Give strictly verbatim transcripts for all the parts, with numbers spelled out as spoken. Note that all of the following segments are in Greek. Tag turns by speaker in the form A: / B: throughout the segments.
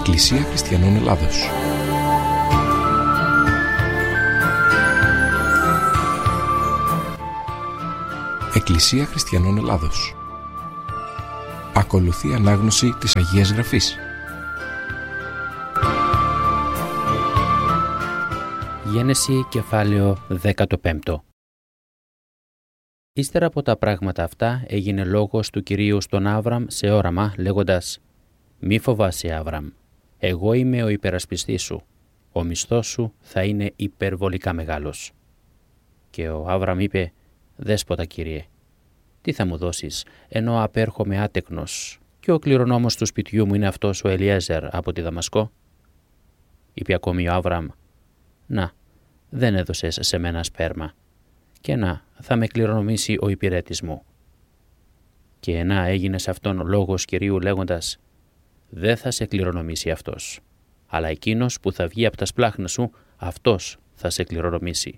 A: Εκκλησία Χριστιανών Ελλάδος. Εκκλησία Χριστιανών Ελλάδος. Ακολουθεί ανάγνωση της Αγίας Γραφής.
B: Γένεση κεφάλαιο δεκαπέντε. Ύστερα από τα πράγματα αυτά έγινε λόγος του Κυρίου στον Άβραμ σε όραμα, λέγοντας «Μη φοβάσαι, Άβραμ, εγώ είμαι ο υπερασπιστής σου, ο μισθός σου θα είναι υπερβολικά μεγάλος». Και ο Άβραμ είπε «Δέσποτα, Κύριε, τι θα μου δώσεις, ενώ απέρχομαι άτεκνος, και ο κληρονόμος του σπιτιού μου είναι αυτός ο Ελιέζερ από τη Δαμασκό». Είπε ακόμη ο Άβραμ «Να, δεν έδωσες σε μένα σπέρμα, και να, θα με κληρονομήσει ο υπηρέτης μου». Και να, έγινε σε αυτόν λόγος Κυρίου λέγοντας «Δεν θα σε κληρονομήσει αυτός, αλλά εκείνος που θα βγει από τα σπλάχνα σου, αυτός θα σε κληρονομήσει».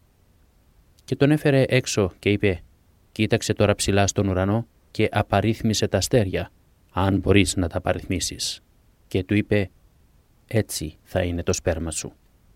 B: Και τον έφερε έξω και είπε «Κοίταξε τώρα ψηλά στον ουρανό και απαρίθμησε τα αστέρια, αν μπορείς να τα απαριθμίσεις». Και του είπε «Έτσι θα είναι το σπέρμα σου».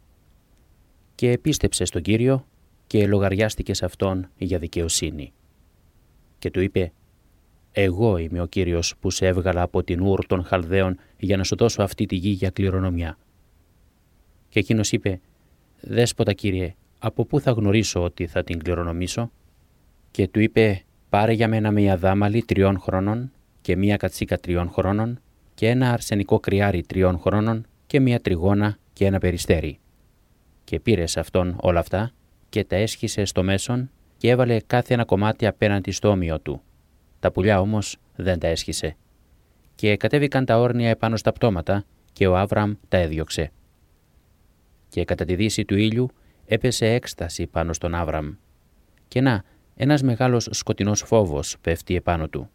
B: Και επίστεψε στον Κύριο και λογαριάστηκε σε αυτόν για δικαιοσύνη. Και του είπε «Εγώ είμαι ο Κύριος που σε έβγαλα από την Ούρ των Χαλδαίων για να σου δώσω αυτή τη γη για κληρονομιά». Και εκείνος είπε «Δέσποτα, Κύριε, από πού θα γνωρίσω ότι θα την κληρονομήσω?» Και του είπε «Πάρε για μένα μία δάμαλη τριών χρόνων και μία κατσίκα τριών χρόνων και ένα αρσενικό κρυάρι τριών χρόνων και μία τριγώνα και ένα περιστέρι». Και πήρε σε αυτόν όλα αυτά και τα έσχισε στο μέσον και έβαλε κάθε ένα κομμάτι απέναντι στο όμοιο του. Τα πουλιά όμως δεν τα έσχισε. Και κατέβηκαν τα όρνια επάνω στα πτώματα και ο Άβραμ τα έδιωξε. Και κατά τη δύση του ήλιου έπεσε έκσταση πάνω στον Άβραμ. Και να, ένας μεγάλος σκοτεινός φόβος πέφτει επάνω του.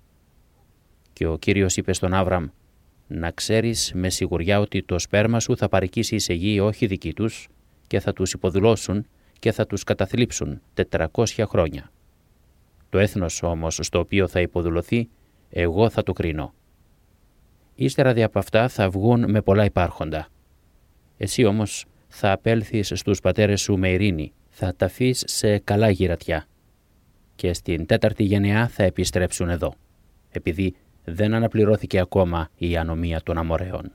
B: Και ο Κύριος είπε στον Άβραμ «Να ξέρεις με σιγουριά ότι το σπέρμα σου θα παρικήσει σε γη όχι δική τους και θα τους υποδουλώσουν και θα τους καταθλίψουν τετρακόσια χρόνια. Το έθνος όμως στο οποίο θα υποδουλωθεί, εγώ θα το κρίνω. Ύστερα δι' από αυτά θα βγουν με πολλά υπάρχοντα. Εσύ όμως θα απέλθεις στους πατέρες σου με ειρήνη, θα ταφείς σε καλά γυρατιά. Και στην τέταρτη γενεά θα επιστρέψουν εδώ, επειδή δεν αναπληρώθηκε ακόμα η ανομία των Αμοραίων».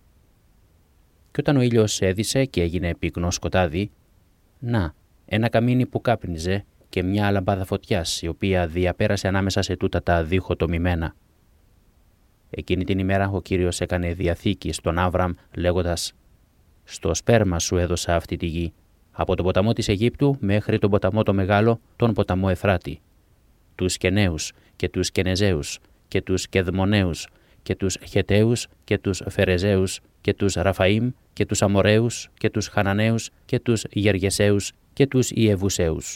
B: Και όταν ο ήλιος έδισε και έγινε πυκνό σκοτάδι, να, ένα καμίνι που κάπνιζε και μια λαμπάδα φωτιάς, η οποία διαπέρασε ανάμεσα σε τούτα τα διχοτομημένα. Εκείνη την ημέρα ο Κύριος έκανε διαθήκη στον Άβραμ λέγοντας «Στο σπέρμα σου έδωσα αυτή τη γη, από τον ποταμό της Αιγύπτου μέχρι τον ποταμό το μεγάλο, τον ποταμό Εφράτη, τους Κεναίους και τους Κενεζαίους και τους Κεδμοναίους και τους Χεταίους και τους Φερεζαίους και τους Ραφαΐμ και τους Αμοραίους και τους Χαναναίους και τους Γεργεσαίους και τους Ιεβουσαίους».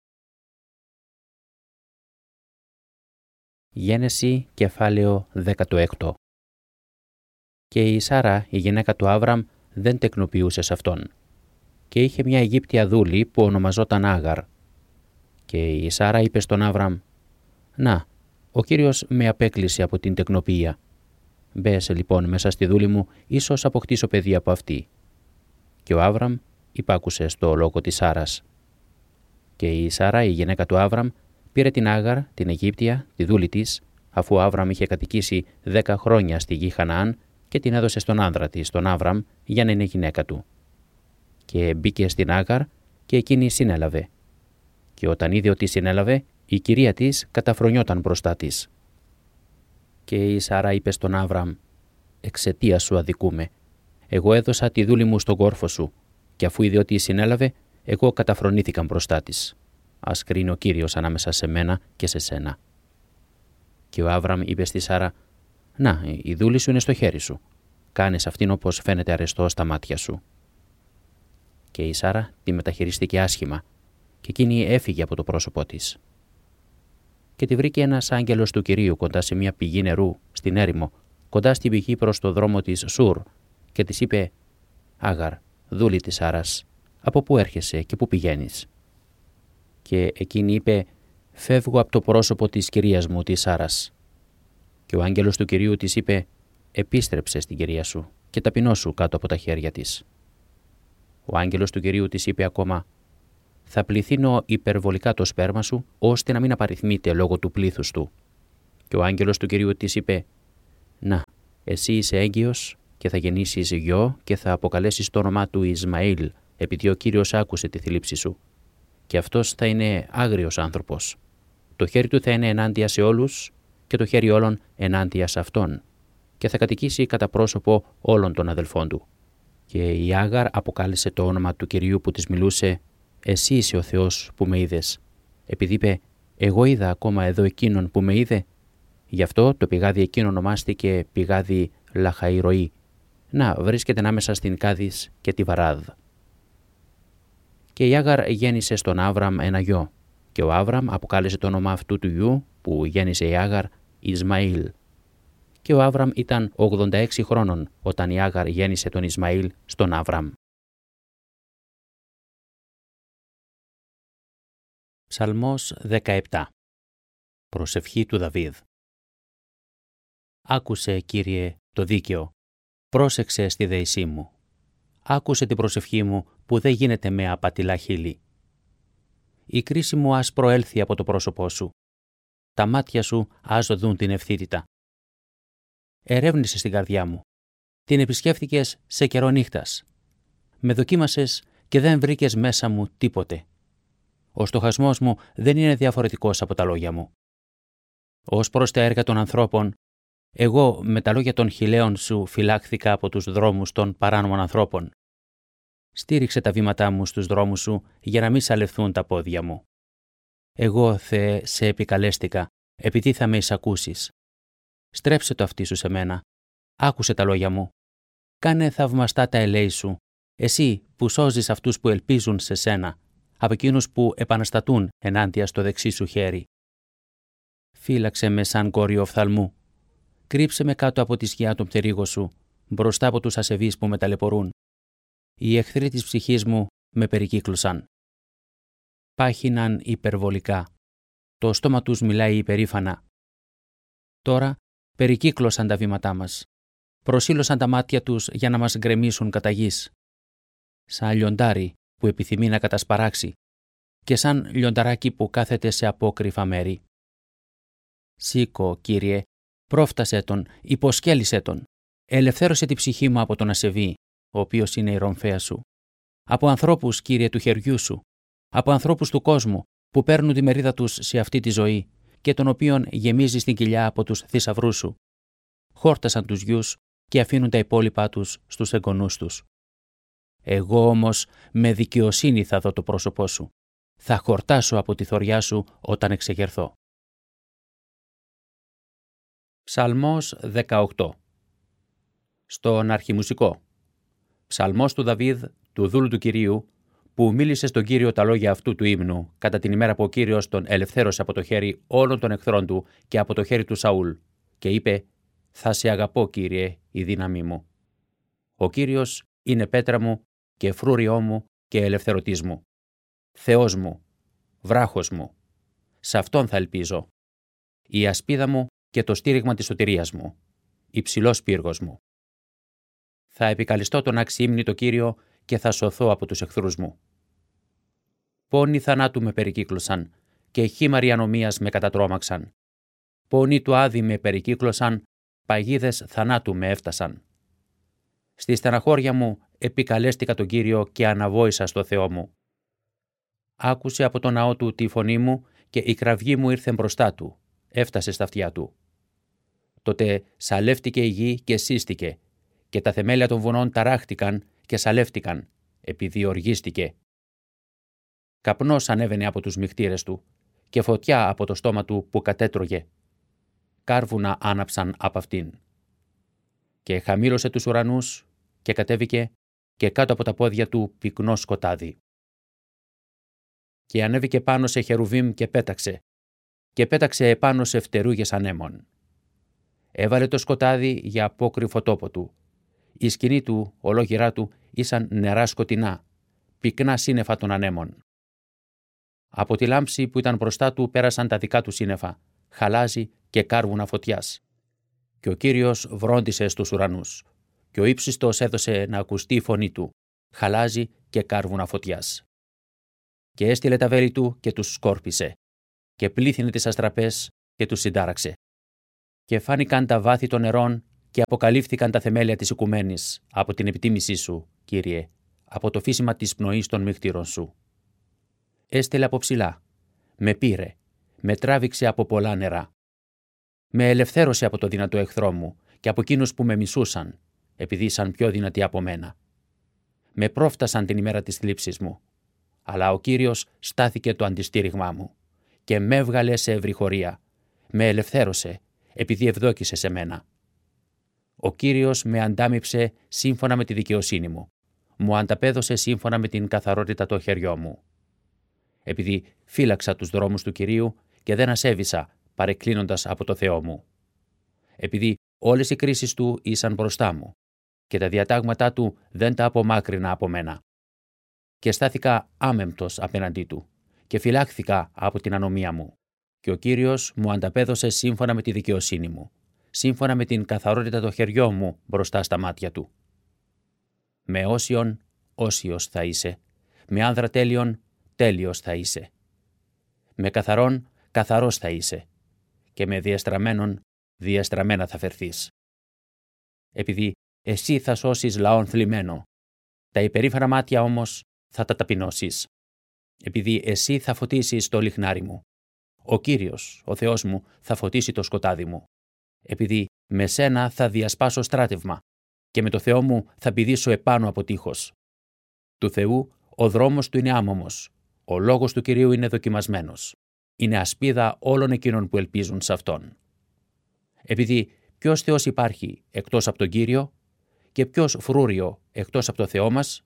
B: Γένεση κεφάλαιο δεκαέξι. Και η Σάρα, η γυναίκα του Άβραμ, δεν τεκνοποιούσε σε αυτόν. Και είχε μια Αιγύπτια δούλη που ονομαζόταν Άγαρ. Και η Σάρα είπε στον Άβραμ «Να, ο Κύριος με απέκλεισε από την τεκνοποιία. Μπες λοιπόν μέσα στη δούλη μου, ίσως αποκτήσω παιδί από αυτή». Και ο Άβραμ υπάκουσε στο λόγο της Σάρας. Και η Σάρα, η γυναίκα του Άβραμ, πήρε την Άγαρ, την Αιγύπτια, τη δούλη της, αφού ο Άβραμ είχε κατοικήσει δέκα χρόνια στη γη Χαναάν, και την έδωσε στον άνδρα της, τον Άβραμ, για να είναι γυναίκα του. Και μπήκε στην Άγαρ και εκείνη συνέλαβε. Και όταν είδε ότι συνέλαβε, η κυρία της καταφρονιόταν μπροστά της. Και η Σάρα είπε στον Άβραμ «Εξαιτίας σου αδικούμε. Εγώ έδωσα τη δούλη μου στον κόρφο σου, και αφού είδε ότι συνέλαβε, εγώ καταφρονήθηκα μπροστά της. Ας κρίνει ο Κύριος ανάμεσα σε μένα και σε σένα». Και ο Άβραμ είπε στη Σάρα «Να, η δούλη σου είναι στο χέρι σου. Κάνεις αυτήν όπως φαίνεται αρεστό στα μάτια σου». Και η Σάρα τη μεταχειρίστηκε άσχημα, και εκείνη έφυγε από το πρόσωπό της. Και τη βρήκε ένας άγγελος του Κυρίου κοντά σε μια πηγή νερού, στην έρημο, κοντά στην πηγή προς το δρόμο της Σουρ, και της είπε «Άγαρ, δούλη της Σάρας, από πού έρχεσαι και πού πηγαίνεις?» Και εκείνη είπε «Φεύγω από το πρόσωπο της κυρίας μου, της Σάρας». Και ο άγγελος του Κυρίου της είπε επίστρεψε στην κυρία σου και ταπεινώσου κάτω από τα χέρια της. Ο άγγελος του Κυρίου της είπε ακόμα: «Θα πληθύνω υπερβολικά το σπέρμα σου, ώστε να μην απαριθμείται λόγω του πλήθους του». Και ο άγγελος του Κυρίου της είπε: «Να, εσύ είσαι έγκυος και θα γεννήσεις γιο και θα αποκαλέσεις το όνομά του Ισμαήλ, επειδή ο Κύριος άκουσε τη θλίψη σου. Και αυτός θα είναι άγριος άνθρωπος. Το χέρι του θα είναι ενάντια σε όλους και το χέρι όλων ενάντια σε αυτόν, και θα κατοικήσει κατά πρόσωπο όλων των αδελφών του». Και η Άγαρ αποκάλεσε το όνομα του Κυρίου που της μιλούσε: «Εσύ είσαι ο Θεός που με είδες», επειδή είπε: «Εγώ είδα ακόμα εδώ εκείνον που με είδε». Γι' αυτό το πηγάδι εκείνο ονομάστηκε πηγάδι Λαχαϊροή. Να, βρίσκεται ανάμεσα στην Κάδης και τη Βαράδ. Και η Άγαρ γέννησε στον Άβραμ ένα γιο, και ο Άβραμ αποκάλεσε το όνομα αυτού του γιου που γέννησε η Άγαρ Ισμαήλ. Και ο Άβραμ ήταν ογδόντα έξι χρόνων όταν η Άγαρ γέννησε τον Ισμαήλ στον Άβραμ. Ψαλμός δεκαεπτά. Προσευχή του Δαβίδ. Άκουσε, Κύριε, το δίκαιο, πρόσεξε στη δεησή μου. Άκουσε την προσευχή μου που δεν γίνεται με απατηλά χείλη. Η κρίση μου ας προέλθει από το πρόσωπό σου. Τα μάτια σου ας δουν την ευθύτητα. Ερεύνησες την καρδιά μου. Την επισκέφθηκες σε καιρό νύχτας. Με δοκίμασες και δεν βρήκες μέσα μου τίποτε. Ο στοχασμός μου δεν είναι διαφορετικός από τα λόγια μου. Ως προς τα έργα των ανθρώπων, εγώ με τα λόγια των χιλέων σου φυλάχθηκα από τους δρόμους των παράνομων ανθρώπων. Στήριξε τα βήματά μου στους δρόμους σου για να μην σαλευθούν τα πόδια μου. Εγώ, Θεέ, σε επικαλέστηκα, επειδή θα με εισακούσεις. Στρέψε το αυτί σου σε μένα. Άκουσε τα λόγια μου. Κάνε θαυμαστά τα ελέη σου, εσύ που σώζεις αυτούς που ελπίζουν σε σένα, από εκείνους που επαναστατούν ενάντια στο δεξί σου χέρι. Φύλαξε με σαν κόριο οφθαλμού. Κρύψε με κάτω από τη σκιά των πτερίγων σου, μπροστά από τους ασεβείς που με ταλαιπωρούν. Οι εχθροί της ψυχής μου με περικύκλωσαν. Πάχυναν υπερβολικά. Το στόμα τους μιλάει υπερήφανα. Τώρα περικύκλωσαν τα βήματά μας. Προσήλωσαν τα μάτια τους για να μας γκρεμίσουν κατά γης. Σαν λιοντάρι που επιθυμεί να κατασπαράξει και σαν λιονταράκι που κάθεται σε απόκρυφα μέρη. Σήκω, Κύριε, πρόφτασέ τον, υποσκέλισέ τον. Ελευθέρωσε τη ψυχή μου από τον ασεβή, ο οποίος είναι η ρομφαία σου. Από ανθρώπους, Κύριε, του χεριού σου. Από ανθρώπους του κόσμου που παίρνουν τη μερίδα τους σε αυτή τη ζωή και των οποίων γεμίζει στην κοιλιά από τους θησαυρούς σου. Χόρτασαν τους γιους και αφήνουν τα υπόλοιπά τους στους εγγονούς τους. Εγώ όμως με δικαιοσύνη θα δω το πρόσωπό σου. Θα χορτάσω από τη θωριά σου όταν εξεγερθώ. Ψαλμός δεκαοκτώ. Στον αρχιμουσικό. Ψαλμός του Δαβίδ, του δούλου του Κυρίου, που μίλησε στον Κύριο τα λόγια αυτού του ύμνου, κατά την ημέρα που ο Κύριος τον ελευθέρωσε από το χέρι όλων των εχθρών του και από το χέρι του Σαούλ, και είπε: «Θα σε αγαπώ, Κύριε, η δύναμή μου. Ο Κύριος είναι πέτρα μου και φρούριό μου και ελευθερωτής μου. Θεός μου, βράχος μου, σε Αυτόν θα ελπίζω. Η ασπίδα μου και το στήριγμα της σωτηρίας μου, υψηλός πύργος μου. Θα επικαλεστώ τον αξιήμνη το Κύριο και θα σωθώ από τους εχθρούς μου. Πόνοι θανάτου με περικύκλωσαν και χήμαροι ανομίας με κατατρώμαξαν. Πόνοι του άδη με περικύκλωσαν, παγίδες θανάτου με έφτασαν. Στη στεναχώρια μου επικαλέστηκα τον Κύριο και αναβόησα στο Θεό μου. Άκουσε από το ναό του τη φωνή μου και η κραυγή μου ήρθε μπροστά του, έφτασε στα αυτιά του. Τότε σαλεύτηκε η γη και σύστηκε και τα θεμέλια των βουνών ταράχτηκαν και σαλεύτηκαν, επειδή οργίστηκε. Καπνός ανέβαινε από τους μυχτήρες του και φωτιά από το στόμα του που κατέτρωγε. Κάρβουνα άναψαν από αυτήν. Και χαμήλωσε τους ουρανούς και κατέβηκε και κάτω από τα πόδια του πυκνό σκοτάδι. Και ανέβηκε πάνω σε χερουβίμ και πέταξε και πέταξε επάνω σε φτερούγες ανέμων. Έβαλε το σκοτάδι για απόκρυφο τόπο του. Η σκηνή του, ολόγυρά του, ήσαν νερά σκοτεινά, πυκνά σύννεφα των ανέμων. Από τη λάμψη που ήταν μπροστά του πέρασαν τα δικά του σύννεφα, χαλάζι και κάρβουνα φωτιάς. Και Και ο Κύριος βρόντισε στους ουρανούς, και ο ύψιστος έδωσε να ακουστεί η φωνή του, χαλάζι και κάρβουνα φωτιάς. Και έστειλε τα βέλη του και τους σκόρπισε, και πλήθυνε τις αστραπές και τους συντάραξε. Και φάνηκαν τα βάθη των νερών και αποκαλύφθηκαν τα θεμέλια της οικουμένης από την επιτίμησή σου, Κύριε, από το φύσιμα της πνοής των μύχτηρων σου. Έστειλε από ψηλά, με πήρε, με τράβηξε από πολλά νερά. Με ελευθέρωσε από το δυνατό εχθρό μου και από εκείνους που με μισούσαν, επειδή ήσαν πιο δυνατοί από μένα. Με πρόφτασαν την ημέρα της θλίψης μου, αλλά ο Κύριος στάθηκε το αντιστήριγμά μου και με έβγαλε σε ευρυχωρία, με ελευθέρωσε, επειδή ευδόκησε σε μένα. Ο Κύριος με αντάμιψε σύμφωνα με τη δικαιοσύνη μου, μου ανταπέδωσε σύμφωνα με την καθαρότητα το χεριό μου. Επειδή φύλαξα τους δρόμους του Κυρίου και δεν ασέβησα παρεκκλίνοντας από το Θεό μου. Επειδή όλες οι κρίσεις του ήσαν μπροστά μου και τα διατάγματά του δεν τα απομάκρυνα από μένα. Και στάθηκα άμεμπτος απέναντί του και φυλάχθηκα από την ανομία μου. Και ο Κύριος μου ανταπέδωσε σύμφωνα με τη δικαιοσύνη μου, σύμφωνα με την καθαρότητα το χεριό μου μπροστά στα μάτια του. Με όσιον, όσιος θα είσαι, με άνδρα τέλειον, τέλειος θα είσαι. Με καθαρόν, καθαρός θα είσαι, και με διεστραμμένον, διεστραμμένα θα φερθείς. Επειδή εσύ θα σώσεις λαόν θλιμμένο, τα υπερήφανα μάτια όμως θα τα ταπεινώσεις. Επειδή εσύ θα φωτίσεις το λιχνάρι μου, ο Κύριος, ο Θεός μου, θα φωτίσει το σκοτάδι μου. Επειδή με σένα θα διασπάσω στράτευμα και με το Θεό μου θα πηδήσω επάνω από τείχος. Του Θεού ο δρόμος του είναι άμωμος, ο λόγος του Κυρίου είναι δοκιμασμένος. Είναι ασπίδα όλων εκείνων που ελπίζουν σε Αυτόν. Επειδή ποιος Θεός υπάρχει εκτός από τον Κύριο και ποιος φρούριο εκτός από το Θεό μας?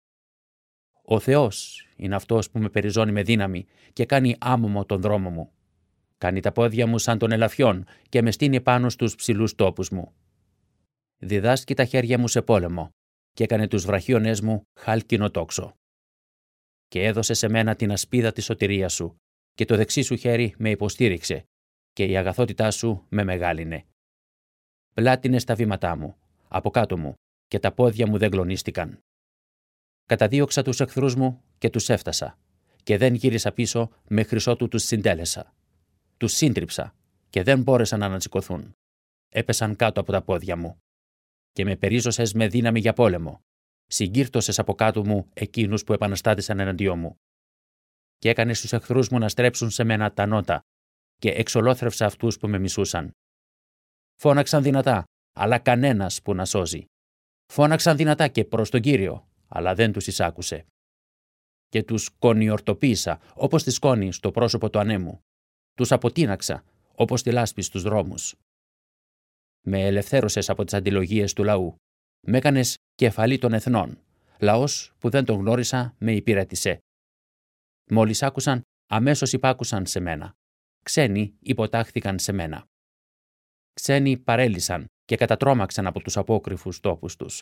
B: Ο Θεός είναι αυτός που με περιζώνει με δύναμη και κάνει άμωμο τον δρόμο μου. Κάνει τα πόδια μου σαν των ελαφιών και με στείνει πάνω στους ψηλούς τόπους μου. Διδάσκει τα χέρια μου σε πόλεμο και έκανε τους βραχίονές μου χάλκινο τόξο. Και έδωσε σε μένα την ασπίδα της σωτηρίας σου και το δεξί σου χέρι με υποστήριξε και η αγαθότητά σου με μεγάλινε. Πλάτινες τα βήματά μου, από κάτω μου, και τα πόδια μου δεν γλονίστηκαν. Καταδίωξα τους εχθρούς μου και τους έφτασα και δεν γύρισα πίσω μέχρι ότου τους συντέλεσα. Τους σύντριψα και δεν μπόρεσαν να ανασηκωθούν. Έπεσαν κάτω από τα πόδια μου. Και με περίζωσες με δύναμη για πόλεμο. Συγκύρτωσες από κάτω μου εκείνους που επαναστάτησαν εναντίον μου. Και έκανες τους εχθρούς μου να στρέψουν σε μένα τα νότα και εξολόθρευσα αυτούς που με μισούσαν. Φώναξαν δυνατά, αλλά κανένας που να σώζει. Φώναξαν δυνατά και προς τον Κύριο, αλλά δεν τους εισάκουσε. Και τους κονιορτοποίησα όπως τη σκόνη στο πρόσωπο του ανέμου. Τους αποτείναξα όπως τη λάσπη στους δρόμους. Με ελευθέρωσες από τις αντιλογίες του λαού. Μ' έκανες κεφαλή των εθνών. Λαός που δεν τον γνώρισα με υπηρέτησε. Μόλις άκουσαν, αμέσως υπάκουσαν σε μένα. Ξένοι υποτάχθηκαν σε μένα. Ξένοι παρέλυσαν και κατατρώμαξαν από τους απόκρυφους τόπους τους.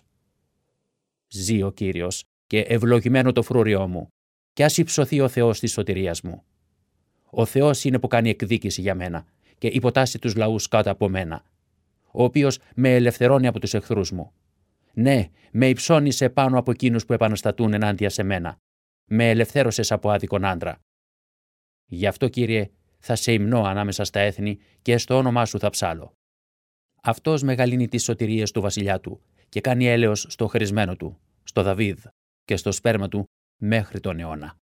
B: Ζει ο Κύριος και ευλογημένο το φρούριό μου, και ας υψωθεί ο Θεός της σωτηρίας μου. Ο Θεός είναι που κάνει εκδίκηση για μένα και υποτάσσει τους λαούς κάτω από μένα, ο οποίος με ελευθερώνει από τους εχθρούς μου. Ναι, με υψώνησε πάνω από εκείνους που επαναστατούν ενάντια σε μένα. Με ελευθέρωσες από άδικον άντρα. Γι' αυτό, Κύριε, θα σε υμνώ ανάμεσα στα έθνη και στο όνομά σου θα ψάλω. Αυτός μεγαλύνει τις σωτηρίες του βασιλιά του και κάνει έλεος στο χρησμένο του, στο Δαβίδ και στο σπέρμα του μέχρι τον αιώνα.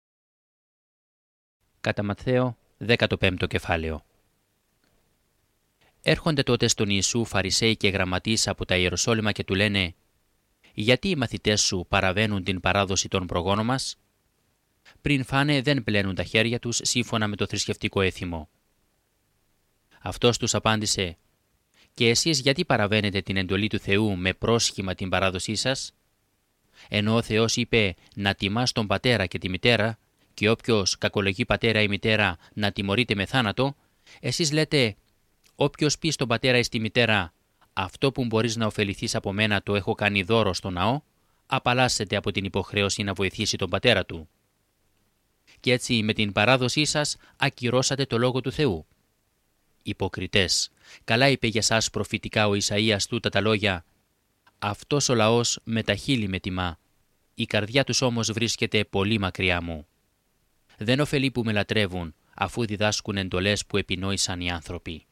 C: Κατά Ματθαίο, δέκατο πέμπτο κεφάλαιο. Έρχονται τότε στον Ιησού Φαρισαίοι και γραμματείς από τα Ιεροσόλυμα και του λένε «Γιατί οι μαθητές σου παραβαίνουν την παράδοση των προγόνων μας? Πριν φάνε δεν πλένουν τα χέρια τους σύμφωνα με το θρησκευτικό έθιμο». Αυτός τους απάντησε «Και εσείς γιατί παραβαίνετε την εντολή του Θεού με πρόσχημα την παράδοσή σας? Ενώ ο Θεός είπε να τιμάς τον πατέρα και τη μητέρα και όποιος κακολογεί πατέρα ή μητέρα να τιμωρείται με θάνατο, εσείς λέτε όποιος πει στον πατέρα ή στη μητέρα «Αυτό που μπορείς να ωφεληθείς από μένα το έχω κάνει δώρο στο ναό», απαλλάσσεται από την υποχρέωση να βοηθήσει τον πατέρα του. Και έτσι με την παράδοσή σας ακυρώσατε το λόγο του Θεού. Υποκριτές, Καλά είπε για σας προφητικά ο Ισαΐας τούτα τα λόγια. Αυτός ο λαός με τα χείλη με τιμά, η καρδιά τους όμως βρίσκεται πολύ μακριά μου. Δεν ωφελεί που με λατρεύουν, αφού διδάσκουν εντολές που επινόησαν οι άνθρωποι.